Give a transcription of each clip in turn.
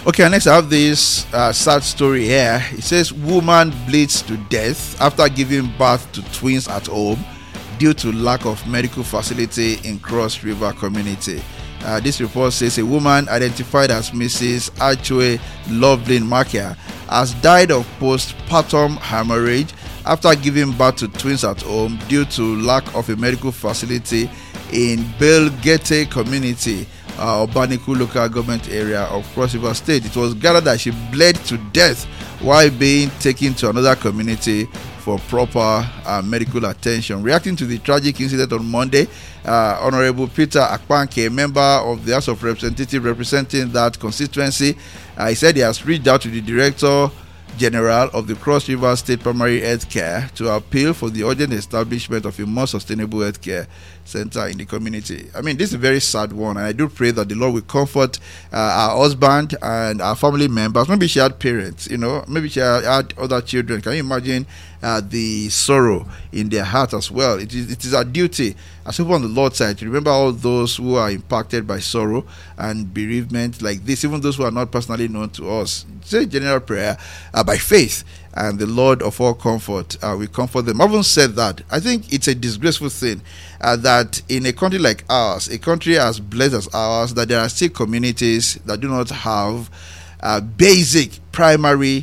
Okay, next I have this sad story here. It says woman bleeds to death after giving birth to twins at home due to lack of medical facility in Cross River community. This report says a woman identified as Mrs. Achue Loveland Makia has died of postpartum hemorrhage after giving birth to twins at home due to lack of a medical facility in Belgete community, Obaniku local government area of Cross River State. It was gathered that she bled to death while being taken to another community for proper medical attention. Reacting to the tragic incident on Monday, Honorable Peter Akpanke, a member of the House of Representatives representing that constituency, he said he has reached out to the Director General of the Cross River State Primary Health Care to appeal for the urgent establishment of a more sustainable health care center in the community. I mean, this is a very sad one, and I do pray that the Lord will comfort our husband and our family members. Maybe she had parents, maybe she had other children. Can you imagine the sorrow in their heart as well? It is our duty as people on the Lord's side to remember all those who are impacted by sorrow and bereavement like this, even those who are not personally known to us. Say general prayer by faith, and the Lord of all comfort will comfort them. Having said that, I think it's a disgraceful thing that in a country like ours, a country as blessed as ours, that there are still communities that do not have basic primary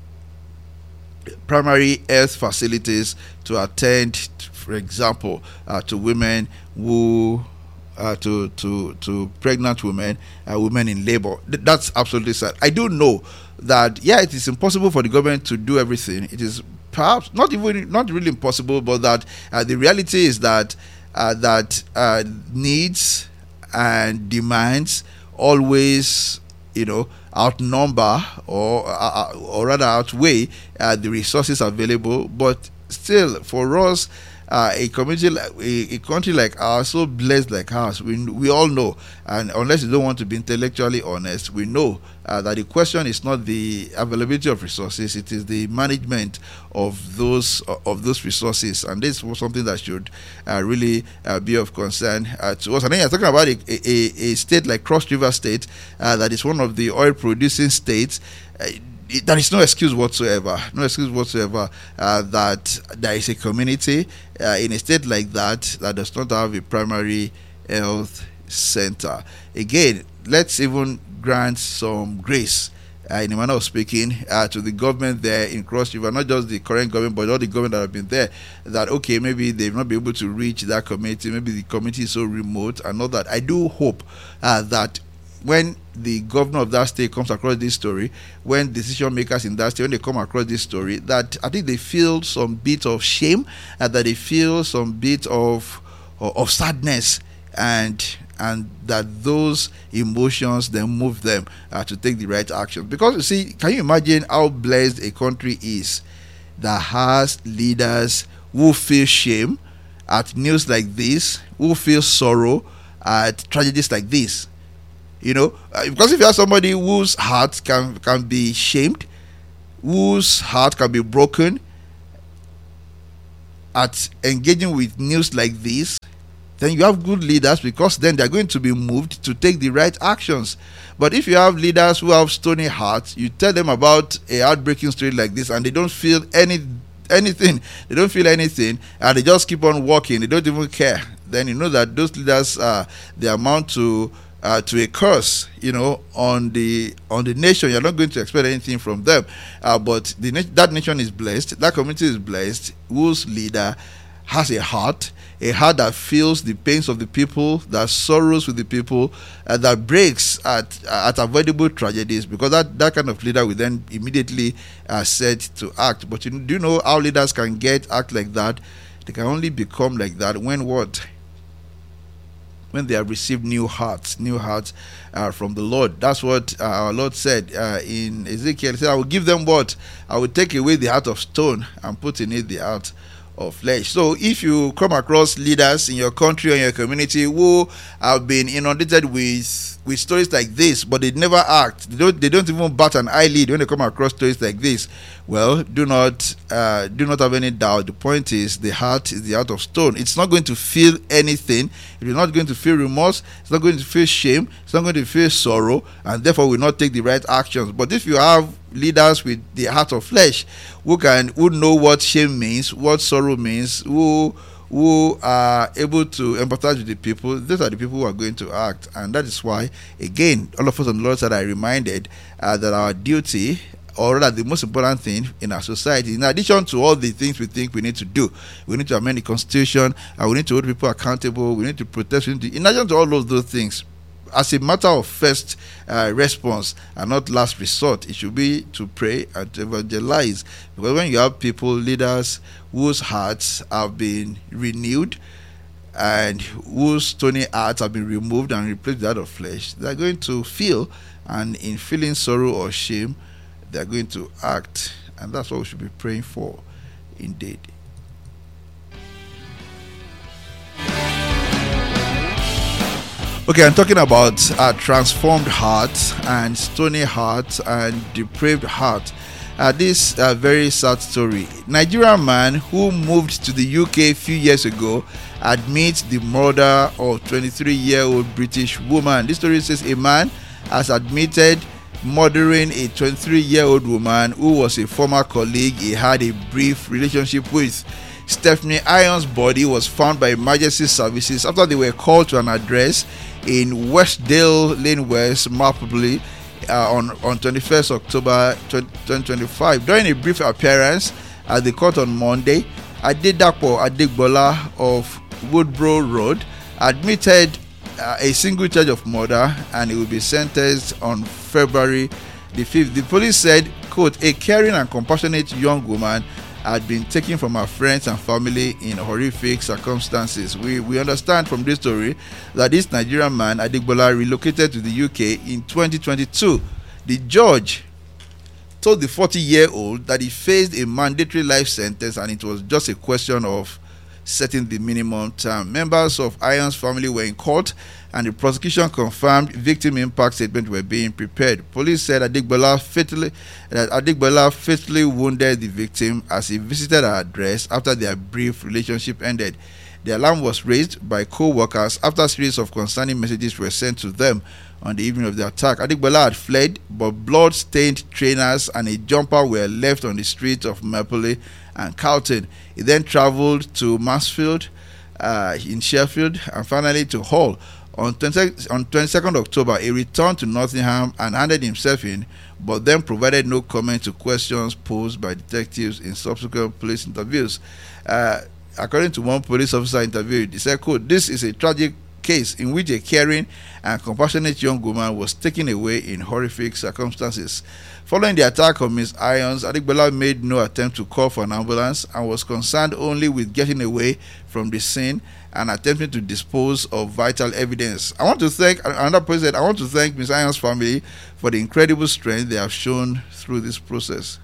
health facilities to attend, for example, to women who to pregnant women, women in labor. That's absolutely sad. I do know that it is impossible for the government to do everything. It is perhaps not really impossible, but that the reality is that needs and demands always outnumber or rather outweigh the resources available. But still, for us, a community, a country like ours, so blessed like ours, we all know, and unless you don't want to be intellectually honest, we know that the question is not the availability of resources; it is the management of those resources, and this was something that should really be of concern to us. And then you're talking about a state like Cross River State, that is one of the oil-producing states. There is no excuse whatsoever. That there is a community in a state like that does not have a primary health center. Again, let's even grant some grace, in a manner of speaking, to the government there in Cross River, not just the current government, but all the government that have been there. That okay, maybe they've not been able to reach that community. Maybe the community is so remote and all that. I do hope that when the governor of that state comes across this story, when decision makers in that state, when they come across this story, that I think they feel some bit of shame, that they feel some bit of sadness, and that those emotions then move them to take the right action. Because you see, can you imagine how blessed a country is that has leaders who feel shame at news like this, who feel sorrow at tragedies like this? Because if you have somebody whose heart can be shamed, whose heart can be broken at engaging with news like this, then you have good leaders, because then they're going to be moved to take the right actions. But if you have leaders who have stony hearts, you tell them about a heartbreaking story like this and they don't feel anything, they don't feel anything, and they just keep on walking, they don't even care, then you know that those leaders they amount to a curse, on the nation. You're not going to expect anything from them, but that nation is blessed, that community is blessed, whose leader has a heart that feels the pains of the people, that sorrows with the people, that breaks at avoidable tragedies, because that kind of leader will then immediately set to act. But do you know how leaders can act like that? They can only become like that when they have received new hearts from the Lord. That's what our Lord said in Ezekiel. He said, I will give them what? I will take away the heart of stone and put in it the heart of flesh. So if you come across leaders in your country or in your community who have been inundated with stories like this, but they never act, they don't even bat an eyelid when they come across stories like this, well, do not have any doubt. The point is, the heart is the heart of stone. It's not going to feel anything. It is not going to feel remorse. It's not going to feel shame. It's not going to feel sorrow, and therefore will not take the right actions. But if you have leaders with the heart of flesh, who know what shame means, what sorrow means, who are able to empathize with the people, those are the people who are going to act. And that is why, again, all of us on the Lord's side are reminded that our duty, or rather the most important thing in our society, in addition to all the things we think we need to do, we need to amend the constitution, we need to hold people accountable, we need to protest, in addition to all of those things, as a matter of first response and not last resort, it should be to pray and to evangelize. Because when you have people, leaders, whose hearts have been renewed and whose stony hearts have been removed and replaced with that of flesh, they are going to feel, and in feeling sorrow or shame, they are going to act. And that's what we should be praying for indeed. Okay, I'm talking about a transformed heart and stony heart and depraved heart. This very sad story. Nigerian man who moved to the UK a few years ago admits the murder of 23-year-old British woman. This story says a man has admitted murdering a 23-year-old woman who was a former colleague he had a brief relationship with. Stephanie Irons' body was found by emergency services after they were called to an address in Westdale Lane West, Mapley, on 21st October 2025. During a brief appearance at the court on Monday, Adedapo Adegbola of Woodborough Road admitted a single charge of murder, and he will be sentenced on February the 5th. The police said, quote, a caring and compassionate young woman had been taken from her friends and family in horrific circumstances. We understand from this story that this Nigerian man, Adegbola, relocated to the UK in 2022. The judge told the 40-year-old that he faced a mandatory life sentence and it was just a question of setting the minimum term. Members of Irons' family were in court and the prosecution confirmed victim impact statements were being prepared. Police said Adegbola fatally wounded the victim as he visited her address after their brief relationship ended. The alarm was raised by co-workers after a series of concerning messages were sent to them on the evening of the attack. Adegbola had fled, but blood-stained trainers and a jumper were left on the streets of Mapley and Carlton. He then travelled to Mansfield in Sheffield and finally to Hull. On 22nd October, he returned to Nottingham and handed himself in, but then provided no comment to questions posed by detectives in subsequent police interviews. According to one police officer interviewed, he said, quote, this is a tragic case in which a caring and compassionate young woman was taken away in horrific circumstances. Following the attack on Ms. Irons, Adegbola made no attempt to call for an ambulance and was concerned only with getting away from the scene and attempting to dispose of vital evidence. I want to thank Ms. Irons' family for the incredible strength they have shown through this process.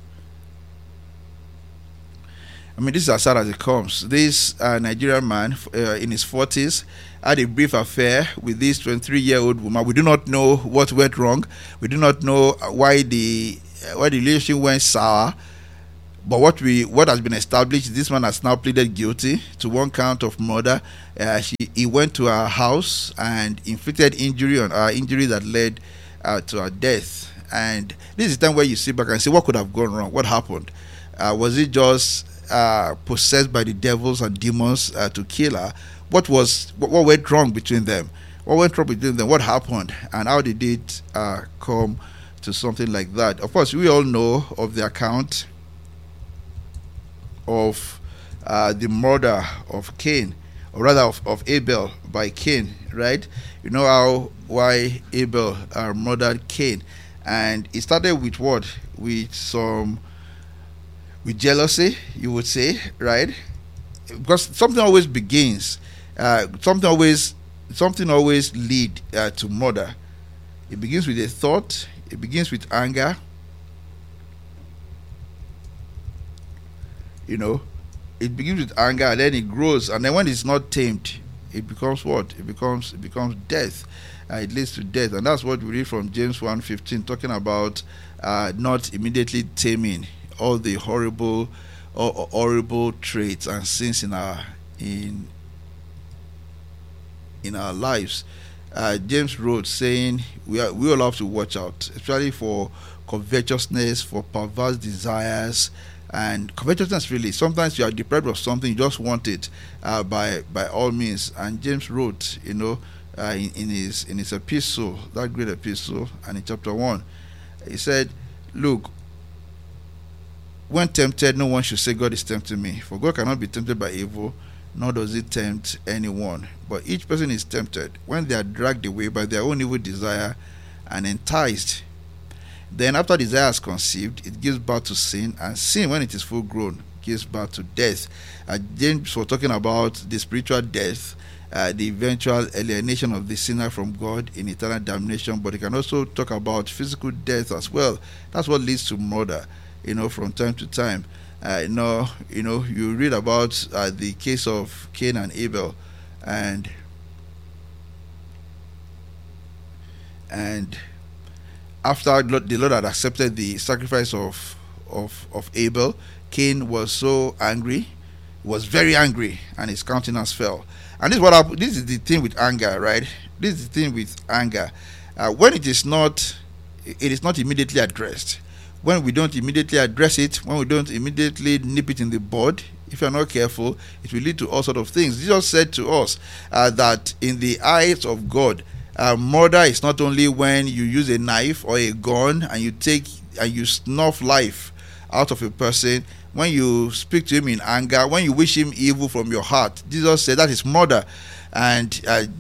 I mean, this is as sad as it comes. This Nigerian man in his 40s had a brief affair with this 23-year-old woman. We do not know what went wrong. We do not know why the relationship went sour. But what has been established, this man has now pleaded guilty to one count of murder. He went to her house and inflicted injury on her, injury that led to her death. And this is the time where you sit back and say, what could have gone wrong? What happened? Was it just possessed by the devils and demons to kill her? What went wrong between them? What happened? And how did it come to something like that? Of course, we all know of the account of the murder of Cain, or rather of Abel by Cain, right? You know why Abel murdered Cain, and it started with what? With jealousy, you would say, right? Because something always begins, something always lead to murder. It begins with a thought. It begins with anger. You know, it begins with anger, and then it grows, and then when it's not tamed, it becomes what? It becomes death. It leads to death, and that's what we read from James 1:15, talking about not immediately taming all the horrible traits and sins in our lives. James wrote saying we all have to watch out, especially for covetousness, for perverse desires. And covetousness, really, sometimes you are deprived of something, you just want it by all means. And James wrote, in his epistle, that great epistle, and in chapter 1, he said, look, when tempted, no one should say God is tempting me, for God cannot be tempted by evil, nor does it tempt anyone. But each person is tempted when they are dragged away by their own evil desire and enticed. Then after desire is conceived, it gives birth to sin, and sin, when it is full grown, gives birth to death. James was talking about the spiritual death, the eventual alienation of the sinner from God in eternal damnation, but he can also talk about physical death as well. That's what leads to murder, from time to time. You read about the case of Cain and Abel, and after the Lord had accepted the sacrifice of Abel, Cain was so angry, was very angry, and his countenance fell. And this is what happened. This is the thing with anger, right? This is the thing with anger. When it is not immediately addressed. When we don't immediately address it, when we don't immediately nip it in the bud, if you're not careful, it will lead to all sorts of things. Jesus said to us that in the eyes of God, murder is not only when you use a knife or a gun and you snuff life out of a person, when you speak to him in anger, when you wish him evil from your heart. Jesus said that is murder. And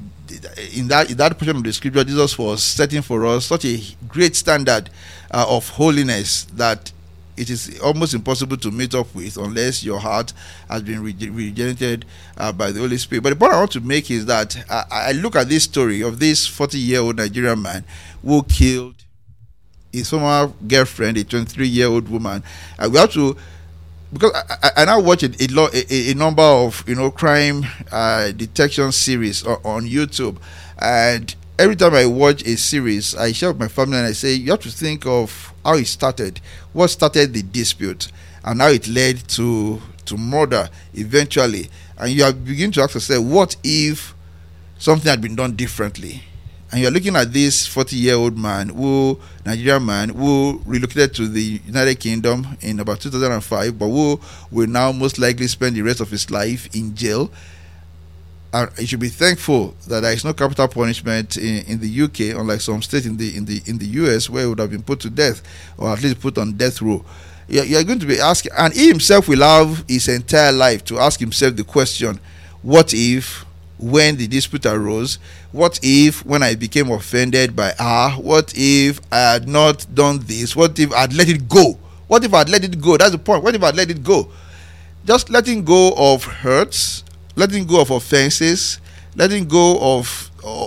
in that portion of the scripture, Jesus was setting for us such a great standard of holiness that it is almost impossible to meet up with unless your heart has been regenerated by the Holy Spirit. But the point I want to make is that I look at this story of this 40-year-old Nigerian man who killed his former girlfriend, a 23-year-old woman. We have to, because I now watch a number of crime detection series on YouTube, and every time I watch a series, I share with my family and I say, you have to think of how it started, what started the dispute, and how it led to murder eventually. And you begin to ask yourself, what if something had been done differently? And you're looking at this 40-year-old Nigerian man who relocated to the United Kingdom in about 2005, but who will now most likely spend the rest of his life in jail. And you should be thankful that there is no capital punishment in the UK, unlike some states in the US, where he would have been put to death, or at least put on death row. You're going to be asking, and he himself will have his entire life to ask himself the question, what if, when the dispute arose, what if when I became offended by her, what if I had not done this, what if I'd let it go? What if I'd let it go? That's the point. What if I'd let it go? Just letting go of hurts, letting go of offenses, letting go of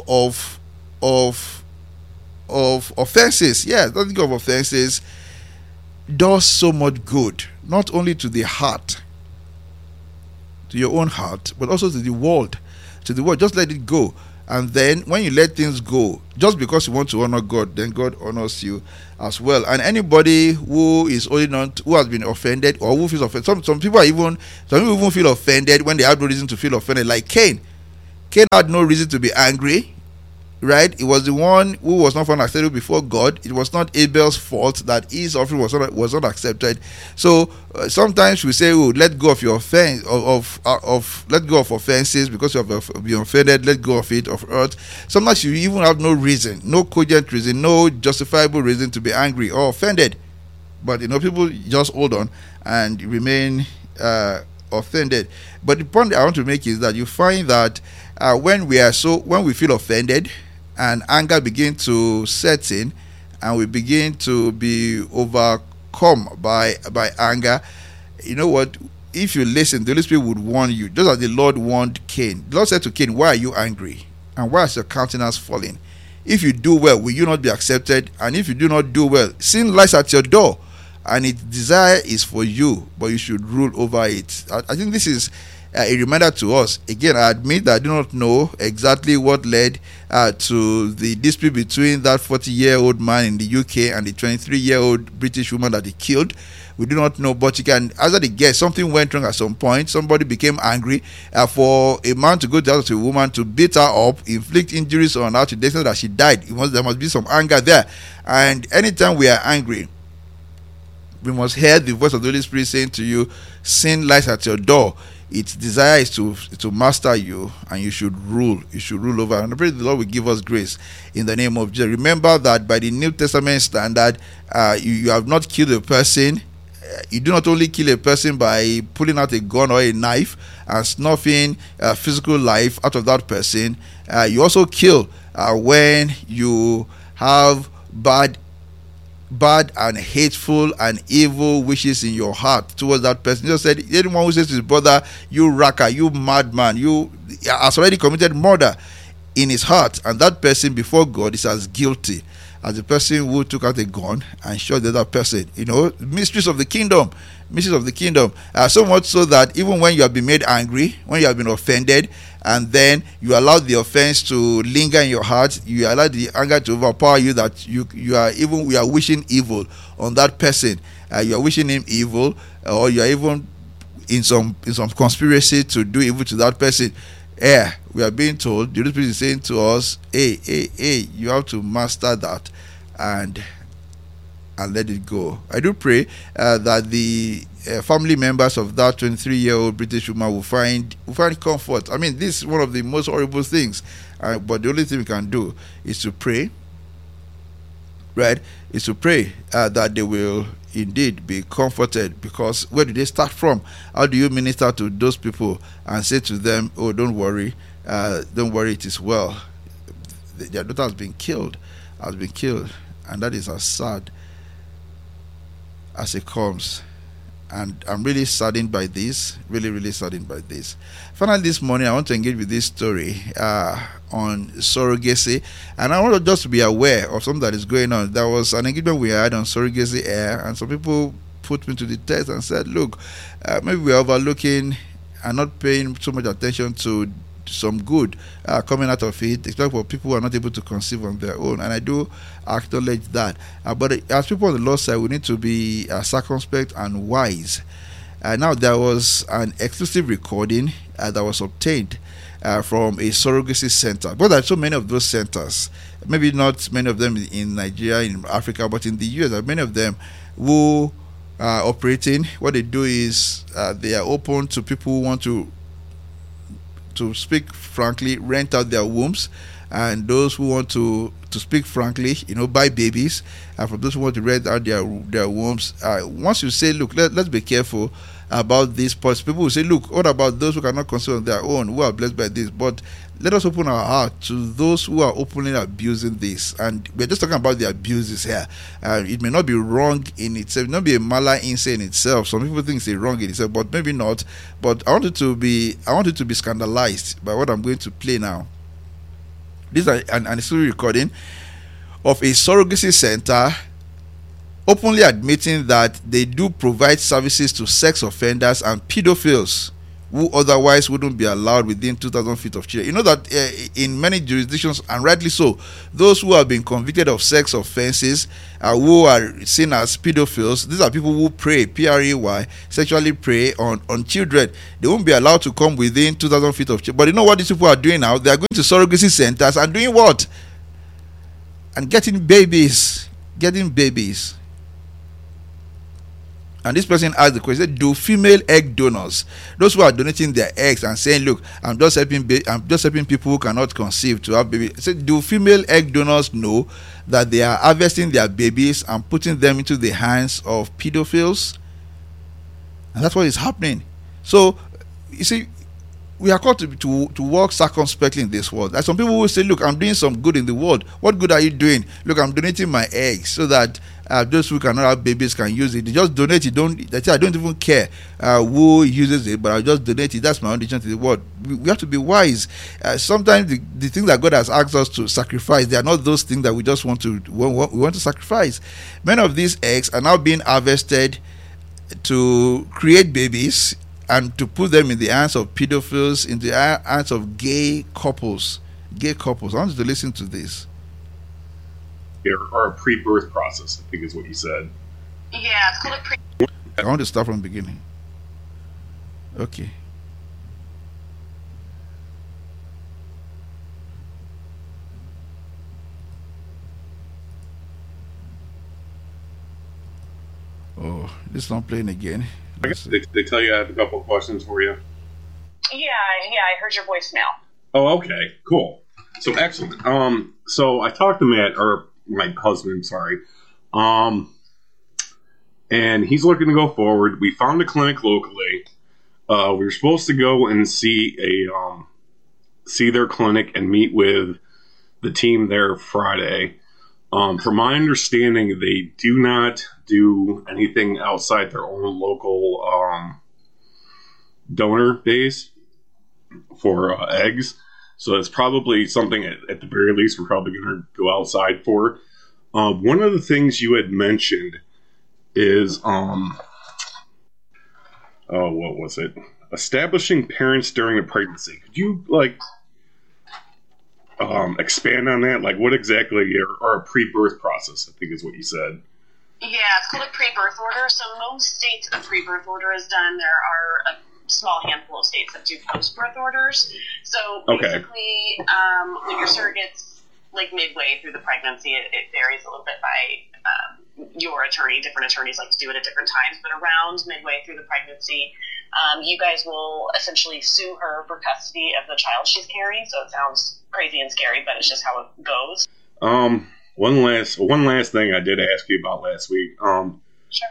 offenses, letting go of offenses does so much good, not only to the heart, to your own heart, but also to the world. Just let it go. And then when you let things go, just because you want to honor God, then God honors you as well. And anybody who is holding on who has been offended, or who feels offended, some people even feel offended when they have no reason to feel offended, like Cain. Cain had no reason to be angry, right? It was the one who was not found acceptable before God. It was not Abel's fault that his offering was not accepted. So sometimes we say, let go of your offense, let go of offenses because you have been offended. Let go of it, of hurt. Sometimes you even have no reason, no cogent reason, no justifiable reason to be angry or offended. But people just hold on and remain offended. But the point I want to make is that you find that when we feel offended and anger begins to set in, and we begin to be overcome by anger, you know what? If you listen, the Holy Spirit would warn you, just as the Lord warned Cain. The Lord said to Cain, why are you angry? And why is your countenance falling? If you do well, will you not be accepted? And if you do not do well, sin lies at your door, and its desire is for you, but you should rule over it. I think this is a reminder to us. Again, I admit that I do not know exactly what led to the dispute between that 40-year-old man in the UK and the 23-year-old British woman that he killed. We do not know, but you can answer the guess. Something went wrong at some point. Somebody became angry for a man to go down to a woman to beat her up, inflict injuries on her to the extent that she died. There must be some anger there. And anytime we are angry, we must hear the voice of the Holy Spirit saying to you, sin lies at your door. Its desire is to master you, and you should rule. You should rule over. And I pray the Lord will give us grace in the name of Jesus. Remember that by the New Testament standard, you have not killed a person. You do not only kill a person by pulling out a gun or a knife and snuffing physical life out of that person. You also kill when you have bad and hateful and evil wishes in your heart towards that person. Jesus said, anyone who says to his brother, you racker, you madman, you has already committed murder in his heart, and that person before God is as guilty as the person who took out a gun and shot the other person. Mysteries of the kingdom. So much so that even when you have been made angry, when you have been offended, and then you allow the offense to linger in your heart, you allow the anger to overpower you, that you are wishing evil on that person. You are wishing him evil, or you are even in some conspiracy to do evil to that person. We are being told, the Holy Spirit is saying to us, hey, you have to master that and let it go. I do pray that the family members of that 23-year-old British woman will find comfort. I mean, this is one of the most horrible things, but the only thing we can do is to pray, right? Is to pray that they will indeed be comforted, because where do they start from? How do you minister to those people and say to them, oh, don't worry, it is well? Their daughter has been killed, and that is as sad as it comes. And I'm really saddened by this, really saddened by this. Finally, this morning I want to engage with this story on surrogacy, and I want to just be aware of something that is going on. There was an engagement we had on surrogacy air, and some people put me to the test and said, look, maybe we're overlooking and not paying so much attention to some good coming out of it, especially for people who are not able to conceive on their own. And I do acknowledge that. But as people on the Lord's side, we need to be circumspect and wise. Now, there was an exclusive recording that was obtained from a surrogacy center. But there are so many of those centers, maybe not many of them in Nigeria, in Africa, but in the US, there are many of them who are operating. What they do is they are open to people who want to speak frankly, rent out their wombs, and those who want to speak frankly, buy babies, and for those who want to rent out their wombs. Once you say, look, let's be careful about this, people will say, look, what about those who cannot conceive on their own, who are blessed by this? But let us open our heart to those who are openly abusing this. And we're just talking about the abuses here. It may not be wrong in itself, it may not be a mala in itself. Some people think it's a wrong in itself, but maybe not. But I want it to be scandalized by what I'm going to play now. This is an exclusive recording of a surrogacy center openly admitting that they do provide services to sex offenders and pedophiles who otherwise wouldn't be allowed within 2,000 feet of children. You know that in many jurisdictions, and rightly so, those who have been convicted of sex offenses, who are seen as pedophiles, these are people who prey, P-R-E-Y, sexually prey on children. They won't be allowed to come within 2,000 feet of children. But you know what these people are doing now? They are going to surrogacy centers and doing what? And getting babies. And this person asked the question, do female egg donors, those who are donating their eggs and saying, look, I'm just helping people who cannot conceive to have babies. So do female egg donors know that they are harvesting their babies and putting them into the hands of pedophiles? And that's what is happening. So, you see, we are called to walk circumspectly in this world. Like some people will say, look, I'm doing some good in the world. What good are you doing? Look, I'm donating my eggs so that Those who cannot have babies can use it. They just donate it. They say, I don't even care who uses it, but I'll just donate it. That's my own decision to the world. We have to be wise. Sometimes the things that God has asked us to sacrifice, they are not those things that we just want to sacrifice. Many of these eggs are now being harvested to create babies and to put them in the hands of pedophiles, in the hands of gay couples. I want you to listen to this. Or a pre-birth process, I think is what you said. Yeah, it's called a pre. I want to start from the beginning. Okay. Oh, this is not playing again. I guess they tell you I have a couple of questions for you. Yeah, I heard your voicemail. Oh, okay, cool. So excellent. So I talked to Matt, or my husband, sorry. And he's looking to go forward. We found a clinic locally. We were supposed to go and see their clinic and meet with the team there Friday. From my understanding, they do not do anything outside their own local donor days for eggs. So it's probably something at the very least we're probably going to go outside for. One of the things you had mentioned is, what was it? Establishing parents during a pregnancy. Could you expand on that? Like, what exactly are a pre-birth process, I think is what you said. Yeah, it's called a pre-birth order. So most states a pre-birth order is done. There are a small handful of states that do post-birth orders. So basically, when your surrogate's midway through the pregnancy, it varies a little bit by your attorney. Different attorneys like to do it at different times, but around midway through the pregnancy, you guys will essentially sue her for custody of the child she's carrying. So it sounds crazy and scary, but it's just how it goes. One last thing I did ask you about last week. Sure.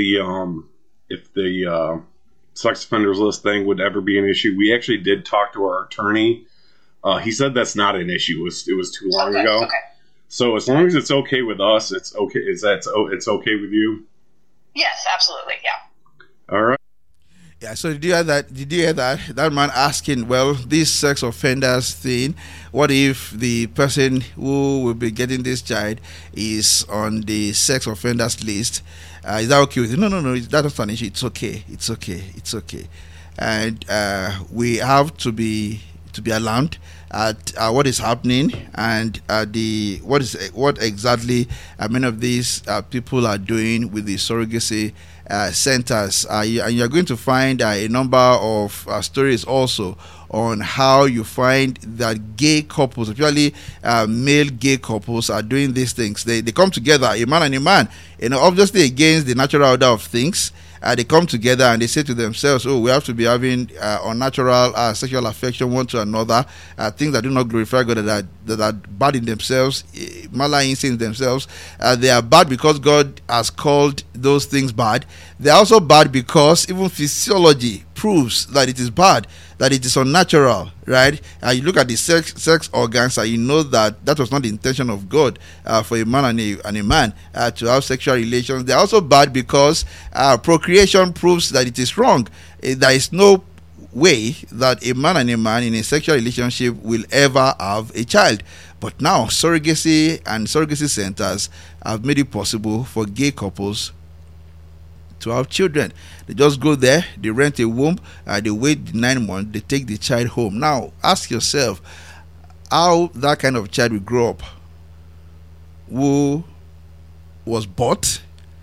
If the sex offenders list thing would ever be an issue, we actually did talk to our attorney. He said that's not an issue. It was too long ago. Okay. So as long as it's okay with us, it's okay. It's okay with you? Yes, absolutely. Yeah. All right. Yeah, so did you hear that? That man asking, well, this sex offenders thing, what if the person who will be getting this child is on the sex offenders list? Is that okay with you? No, that's not an issue. It's okay. And we have to be alarmed at what is happening and what exactly many of these people are doing with the surrogacy centers, and you're going to find a number of stories also on how you find that gay couples, especially male gay couples, are doing these things. They come together, a man and a man, obviously against the natural order of things. They come together and they say to themselves, we have to be having unnatural sexual affection one to another, things that do not glorify God, that are bad in themselves, malign in themselves. They are bad because God has called those things bad. They are also bad because even physiology proves that it is bad, that it is unnatural, right? You look at the sex organs and you know that was not the intention of God for a man and a man to have sexual relations. They are also bad because procreation proves that it is wrong. There is no way that a man and a man in a sexual relationship will ever have a child. But now surrogacy and surrogacy centers have made it possible for gay couples to have children. They just go there, they rent a womb, they wait 9 months, they take the child home. Now ask yourself how that kind of child will grow up, who was bought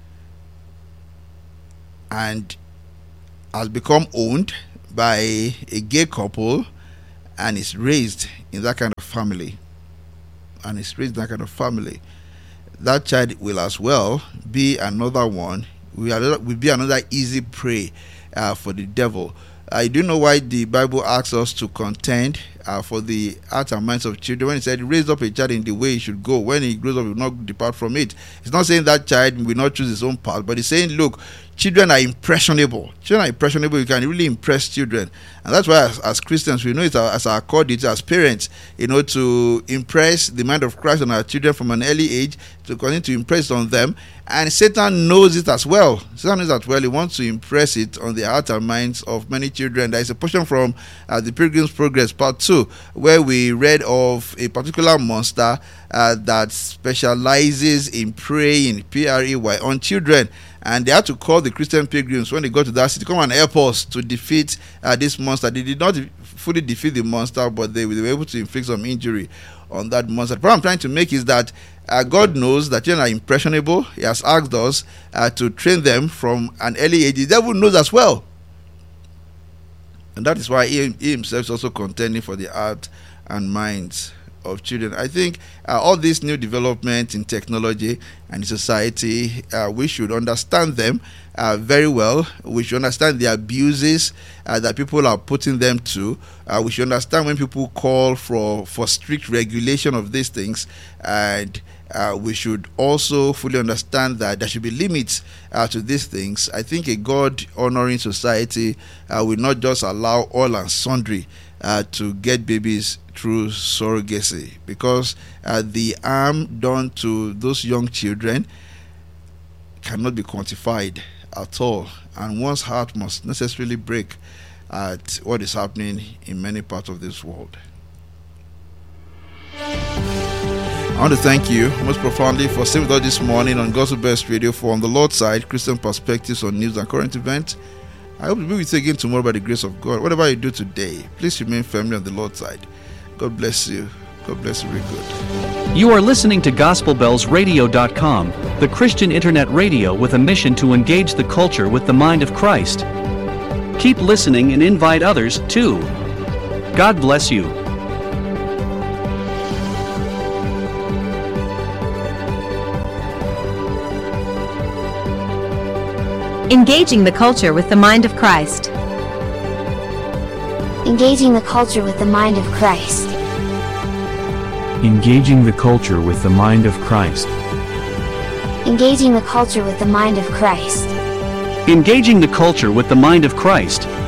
and has become owned by a gay couple and is raised in that kind of family. That child will as well be another one, will be another easy prey for the devil. I do know why the Bible asks us to contend for the hearts and minds of children. When it said, raise up a child in the way he should go, when he grows up, he will not depart from it. It's not saying that child will not choose his own path, but it's saying, look, children are impressionable. Children are impressionable. You can really impress children. And that's why as Christians, we know it as our core duty as parents, to impress the mind of Christ on our children from an early age, to continue to impress on them. And Satan knows it as well. Satan knows that well. He wants to impress it on the heart and minds of many children. There is a portion from the Pilgrim's Progress, part 2, where we read of a particular monster that specializes in preying, P-R-E-Y, on children. And they had to call the Christian pilgrims when they got to that city, come and help us to defeat this monster. They did not fully defeat the monster, but they were able to inflict some injury on that monster. The point I'm trying to make is that God knows that children are impressionable. He has asked us to train them from an early age. The devil knows as well. And that is why he himself is also contending for the heart and minds of children. I think all these new developments in technology and in society, we should understand them very well. We should understand the abuses that people are putting them to. We should understand when people call for strict regulation of these things, and we should also fully understand that there should be limits to these things. I think a God-honoring society will not just allow all and sundry to get babies through surrogacy, because the harm done to those young children cannot be quantified at all, and one's heart must necessarily break at what is happening in many parts of this world. I want to thank you most profoundly for staying with us this morning on Gospel Best Radio for On the Lord's Side, Christian Perspectives on News and Current Events. I hope to be with you again tomorrow by the grace of God. Whatever you do today, please remain firmly on the Lord's side. God bless you. God bless you very good. You are listening to GospelBellsRadio.com, the Christian internet radio with a mission to engage the culture with the mind of Christ. Keep listening and invite others too. God bless you. Engaging the culture with the mind of Christ. Engaging the culture with the mind of Christ. Engaging the culture with the mind of Christ. Engaging the culture with the mind of Christ. Engaging the culture with the mind of Christ.